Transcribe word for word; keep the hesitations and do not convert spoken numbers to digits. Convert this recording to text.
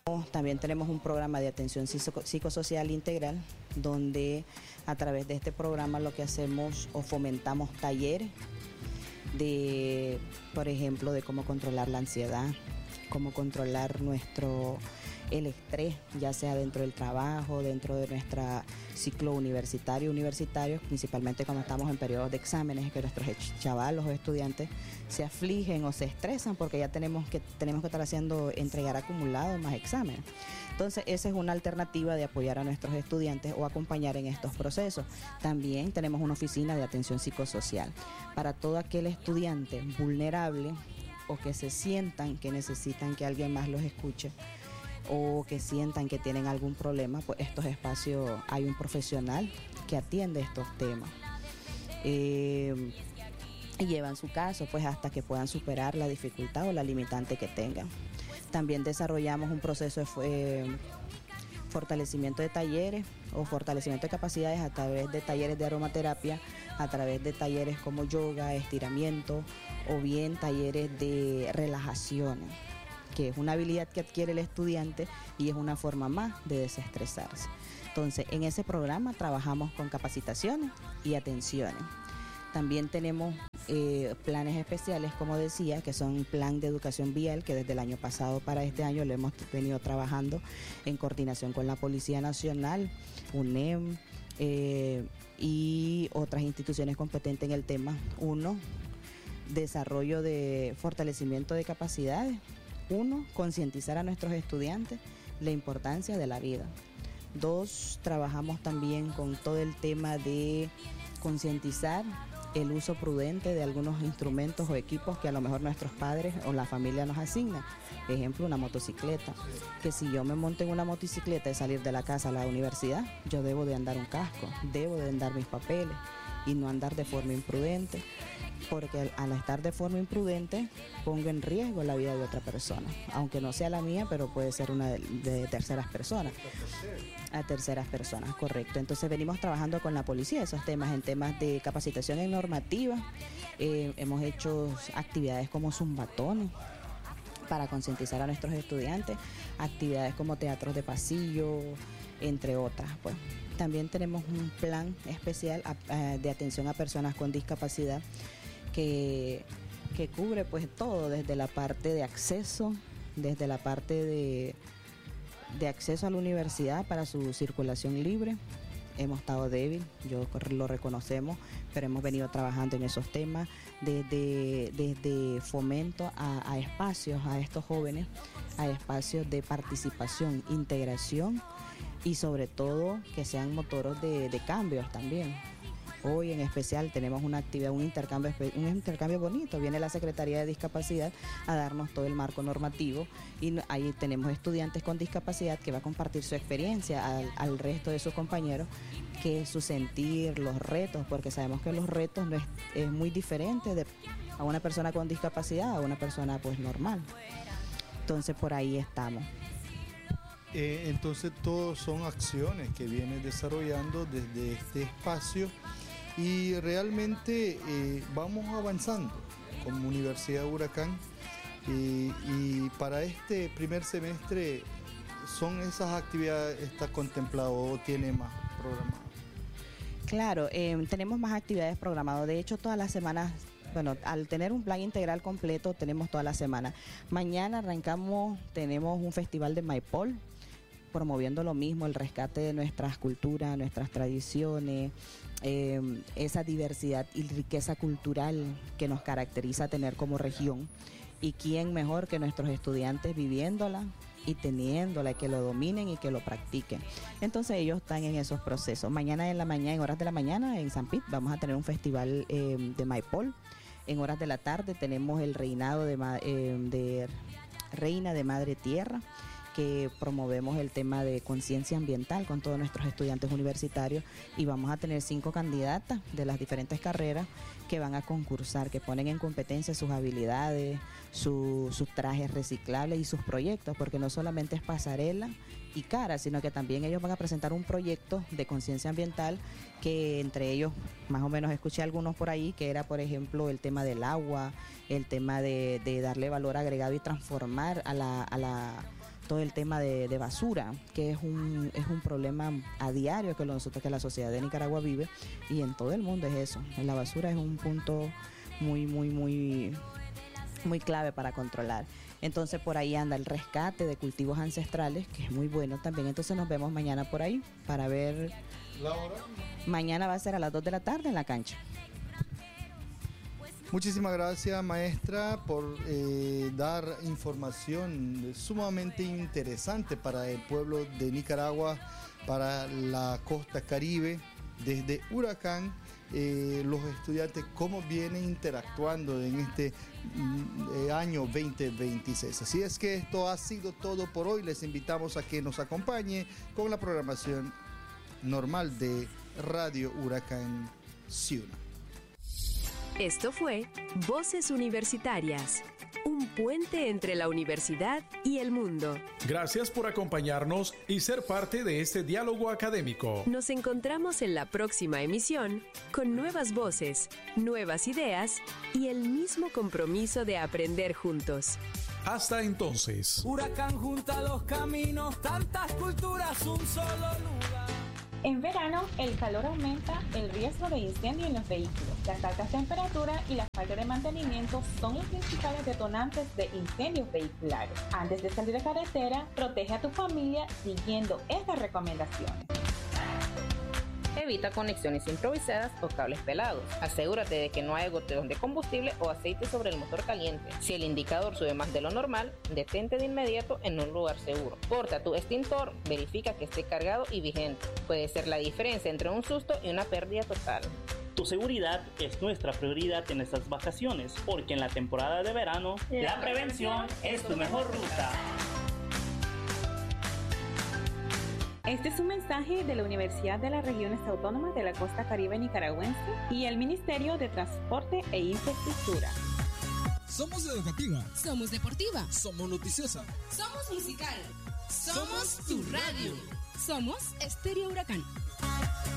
También tenemos un programa de atención psicosocial integral, donde a través de este programa lo que hacemos o fomentamos talleres de, por ejemplo, de cómo controlar la ansiedad, cómo controlar nuestro el estrés, ya sea dentro del trabajo, dentro de nuestro ciclo universitario, universitario, principalmente cuando estamos en periodos de exámenes, que nuestros chavalos o estudiantes se afligen o se estresan porque ya tenemos que, tenemos que estar haciendo, entregar acumulados más exámenes. Entonces, esa es una alternativa de apoyar a nuestros estudiantes o acompañar en estos procesos. También tenemos una oficina de atención psicosocial para todo aquel estudiante vulnerable o que se sientan que necesitan que alguien más los escuche, o que sientan que tienen algún problema. Pues estos espacios, hay un profesional que atiende estos temas eh, y llevan su caso pues hasta que puedan superar la dificultad o la limitante que tengan. También desarrollamos un proceso de eh, fortalecimiento de talleres o fortalecimiento de capacidades a través de talleres de aromaterapia, a través de talleres como yoga, estiramiento o bien talleres de relajación, que es una habilidad que adquiere el estudiante y es una forma más de desestresarse. Entonces, en ese programa trabajamos con capacitaciones y atenciones. También tenemos eh, planes especiales, como decía, que son plan de educación vial, que desde el año pasado para este año lo hemos venido trabajando en coordinación con la Policía Nacional, U N E M eh, y otras instituciones competentes en el tema. Uno, desarrollo de fortalecimiento de capacidades. Uno, concientizar a nuestros estudiantes la importancia de la vida. Dos, trabajamos también con todo el tema de concientizar el uso prudente de algunos instrumentos o equipos que a lo mejor nuestros padres o la familia nos asignan. Por ejemplo, una motocicleta, que si yo me monto en una motocicleta y salir de la casa a la universidad, yo debo de andar un casco, debo de andar mis papeles y no andar de forma imprudente, porque al, al estar de forma imprudente pongo en riesgo la vida de otra persona, aunque no sea la mía, pero puede ser una de, de terceras personas, a terceras personas, correcto. Entonces venimos trabajando con la policía esos temas, en temas de capacitación en normativa. Eh, hemos hecho actividades como zumbatones para concientizar a nuestros estudiantes, actividades como teatros de pasillo, entre otras, pues. También tenemos un plan especial de atención a personas con discapacidad que, que cubre pues todo, desde la parte de acceso, desde la parte de, de acceso a la universidad para su circulación libre. Hemos estado débil, yo lo reconocemos, pero hemos venido trabajando en esos temas, desde, desde fomento a, a espacios, a estos jóvenes, a espacios de participación, integración, y sobre todo que sean motores de, de cambios también. Hoy en especial tenemos una actividad, un intercambio, un intercambio bonito. Viene la Secretaría de Discapacidad a darnos todo el marco normativo y ahí tenemos estudiantes con discapacidad que va a compartir su experiencia al, al resto de sus compañeros, que es su sentir, los retos, porque sabemos que los retos no es, es muy diferente de a una persona con discapacidad a una persona pues normal. Entonces por ahí estamos. Eh, entonces todos son acciones que vienen desarrollando desde este espacio y realmente eh, vamos avanzando como Universidad Huracán y, y para este primer semestre son esas actividades, está contemplado o tiene más programado. Claro, eh, tenemos más actividades programadas, de hecho todas las semanas. Bueno, al tener un plan integral completo tenemos toda la semana. Mañana arrancamos, tenemos un festival de Maipol, promoviendo lo mismo, el rescate de nuestras culturas, nuestras tradiciones, eh, esa diversidad y riqueza cultural que nos caracteriza tener como región. Y quién mejor que nuestros estudiantes viviéndola y teniéndola, que lo dominen y que lo practiquen. Entonces ellos están en esos procesos. Mañana en la mañana, en horas de la mañana, en San Pit, vamos a tener un festival eh, de Maipol. En horas de la tarde tenemos el reinado de, eh, de Reina de Madre Tierra, que promovemos el tema de conciencia ambiental con todos nuestros estudiantes universitarios, y vamos a tener cinco candidatas de las diferentes carreras que van a concursar, que ponen en competencia sus habilidades, su, sus trajes reciclables y sus proyectos, porque no solamente es pasarela y cara, sino que también ellos van a presentar un proyecto de conciencia ambiental, que entre ellos, más o menos escuché algunos por ahí, que era por ejemplo el tema del agua, el tema de, de darle valor agregado y transformar a la, a la todo el tema de, de basura, que es un, es un problema a diario que nosotros, que la sociedad de Nicaragua vive, y en todo el mundo es eso. La basura es un punto muy, muy, muy, muy clave para controlar. Entonces por ahí anda el rescate de cultivos ancestrales, que es muy bueno también. Entonces nos vemos mañana por ahí para ver. ¿La hora? Mañana va a ser a las dos de la tarde en la cancha. Muchísimas gracias, maestra, por eh, dar información sumamente interesante para el pueblo de Nicaragua, para la costa Caribe, desde Huracán, eh, los estudiantes, cómo vienen interactuando en este mm, año veinte veintiséis. Así es que esto ha sido todo por hoy. Les invitamos a que nos acompañe con la programación normal de Radio Huracán Ciuna. Esto fue Voces Universitarias, un puente entre la universidad y el mundo. Gracias por acompañarnos y ser parte de este diálogo académico. Nos encontramos en la próxima emisión con nuevas voces, nuevas ideas y el mismo compromiso de aprender juntos. Hasta entonces. Huracán junta los caminos, tantas culturas, un solo lugar. En verano, el calor aumenta el riesgo de incendio en los vehículos. Las altas temperaturas y la falta de mantenimiento son los principales detonantes de incendios vehiculares. Antes de salir a carretera, protege a tu familia siguiendo estas recomendaciones. Evita conexiones improvisadas o cables pelados. Asegúrate de que no haya goteos de combustible o aceite sobre el motor caliente. Si el indicador sube más de lo normal, detente de inmediato en un lugar seguro. Porta tu extintor, verifica que esté cargado y vigente. Puede ser la diferencia entre un susto y una pérdida total. Tu seguridad es nuestra prioridad en estas vacaciones, porque en la temporada de verano, la prevención es tu mejor ruta. Este es un mensaje de la Universidad de las Regiones Autónomas de la Costa Caribe Nicaragüense y el Ministerio de Transporte e Infraestructura. Somos educativa. Somos deportiva. Somos noticiosa. Somos musical. Somos tu radio. Somos Estéreo Huracán.